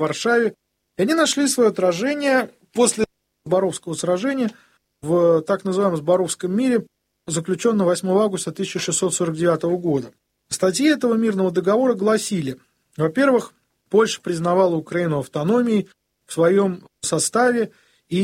в Варшаве. И они нашли свое отражение после Зборовского сражения в так называемом Зборовском мире, заключенном 8 августа 1649 года. Статьи этого мирного договора гласили: во-первых, Польша признавала Украину автономией в своем составе,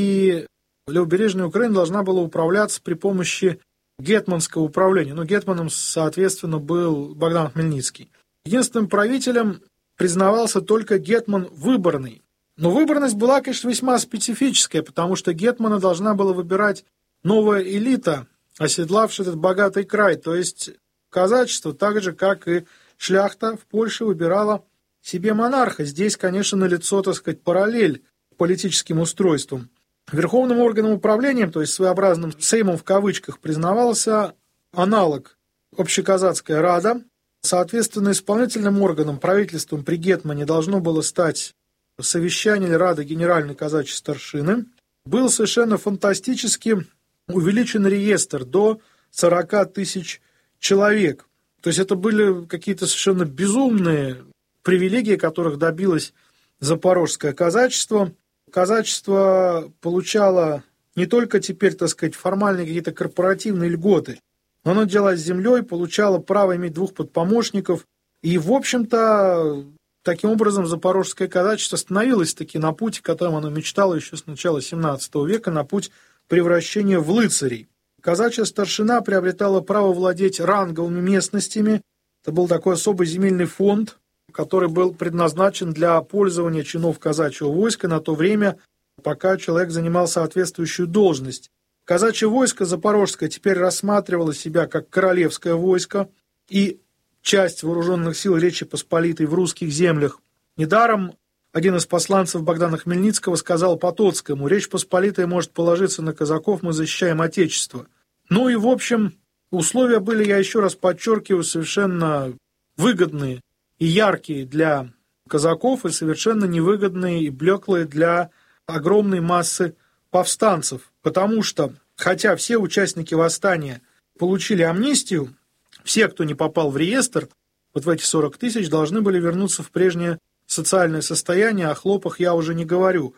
и левобережная Украина должна была управляться при помощи гетманского управления. Гетманом, соответственно, был Богдан Хмельницкий. Единственным правителем признавался только гетман выборный. Но выборность была, конечно, весьма специфическая, потому что гетмана должна была выбирать новая элита, оседлавшая этот богатый край. То есть казачество, так же, как и шляхта в Польше, выбирала себе монарха. Здесь, конечно, налицо, так сказать, параллель политическим устройством. Верховным органом управления, то есть своеобразным сеймом в кавычках, признавался аналог Общеказацкая рада. Соответственно, исполнительным органом, правительством при гетмане должно было стать совещание или рада генеральной казачьей старшины. Был совершенно фантастически увеличен реестр до 40 тысяч человек. То есть это были какие-то совершенно безумные привилегии, которых добилось запорожское казачество. Казачество получало не только теперь, так сказать, формальные какие-то корпоративные льготы, но оно делалось землей, получало право иметь 2 подпомощников. И, в общем-то, таким образом запорожское казачество становилось таки на путь, которым оно мечтало еще с начала XVII века, на путь превращения в рыцарей. Казачья старшина приобретала право владеть ранговыми местностями. Это был такой особый земельный фонд, который был предназначен для пользования чинов казачьего войска на то время, пока человек занимал соответствующую должность. Казачье войско запорожское теперь рассматривало себя как королевское войско и часть вооруженных сил Речи Посполитой в русских землях. Недаром один из посланцев Богдана Хмельницкого сказал Потоцкому: «Речь Посполитая может положиться на казаков, мы защищаем Отечество». И, в общем, условия были, я еще раз подчеркиваю, совершенно выгодные и яркие для казаков, и совершенно невыгодные и блеклые для огромной массы повстанцев. Потому что, хотя все участники восстания получили амнистию, все, кто не попал в реестр, вот в эти 40 тысяч, должны были вернуться в прежнее социальное состояние, о хлопах я уже не говорю.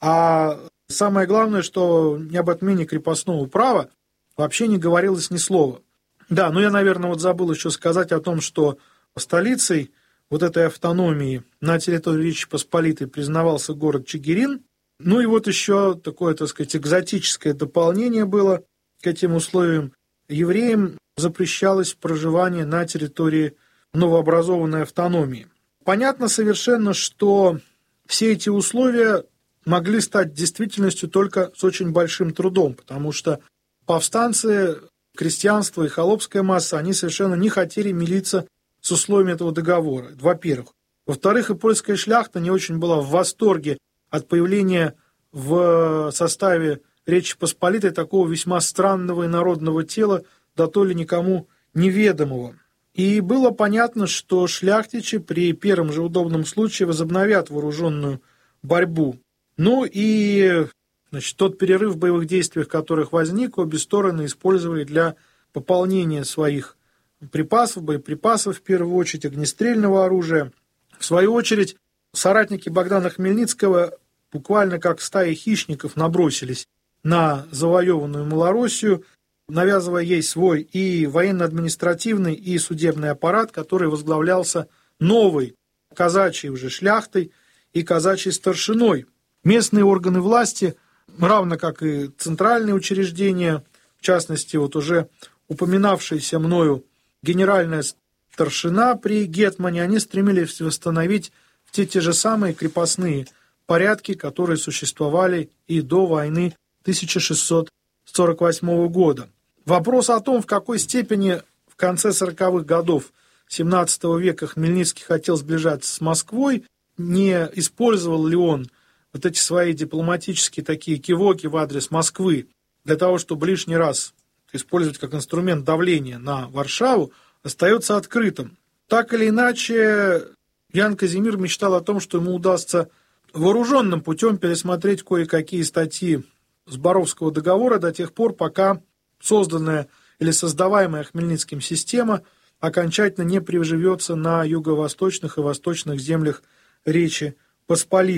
А самое главное, что ни об отмене крепостного права вообще не говорилось ни слова. Да, я, наверное, забыл еще сказать о том, что столицей вот этой автономии на территории Речи Посполитой признавался город Чигирин. И еще такое, так сказать, экзотическое дополнение было к этим условиям. Евреям запрещалось проживание на территории новообразованной автономии. Понятно совершенно, что все эти условия могли стать действительностью только с очень большим трудом, потому что повстанцы, крестьянство и холопская масса, они совершенно не хотели мириться с условиями этого договора, во-первых. Во-вторых, и польская шляхта не очень была в восторге от появления в составе Речи Посполитой такого весьма странного и народного тела, да то ли никому неведомого. И было понятно, что шляхтичи при первом же удобном случае возобновят вооруженную борьбу. Тот перерыв в боевых действиях, которых возник, обе стороны использовали для пополнения своих припасов, боеприпасов, в первую очередь огнестрельного оружия. В свою очередь, соратники Богдана Хмельницкого буквально как стаи хищников набросились на завоеванную Малороссию, навязывая ей свой и военно-административный, и судебный аппарат, который возглавлялся новой казачьей уже шляхтой и казачьей старшиной. Местные органы власти, равно как и центральные учреждения, в частности, уже упоминавшаяся мною генеральная старшина при гетмане, они стремились восстановить те же самые крепостные порядки, которые существовали и до войны 1648 года. Вопрос о том, в какой степени в конце 40-х годов XVII века Хмельницкий хотел сближаться с Москвой, не использовал ли он вот эти свои дипломатические такие кивоки в адрес Москвы для того, чтобы лишний раз использовать как инструмент давления на Варшаву, остается открытым. Так или иначе, Ян Казимир мечтал о том, что ему удастся вооруженным путем пересмотреть кое-какие статьи Зборовского договора до тех пор, пока созданная или создаваемая Хмельницким система окончательно не приживется на юго-восточных и восточных землях Речи Посполитой.